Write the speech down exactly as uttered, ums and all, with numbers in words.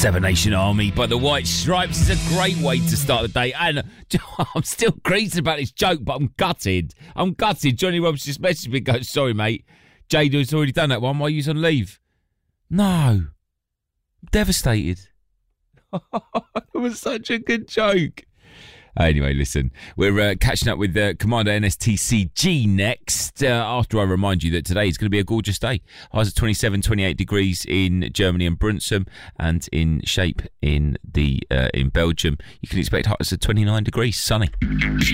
Seven Nation Army by the White Stripes is a great way to start the day. And I'm still crazy about this joke, but I'm gutted. I'm gutted. Johnny Robs just messaged me and goes, sorry, mate. Jada's already done that one. Why are you on leave? No. I'm devastated. It was such a good joke. Anyway, listen, we're uh, catching up with uh, Commander N S T C G next, uh, after I remind you that today is going to be a gorgeous day. Highs of twenty-seven, twenty-eight degrees in Germany and Brunsum, and in Shape in the uh, in Belgium. You can expect highs of twenty-nine degrees, sunny.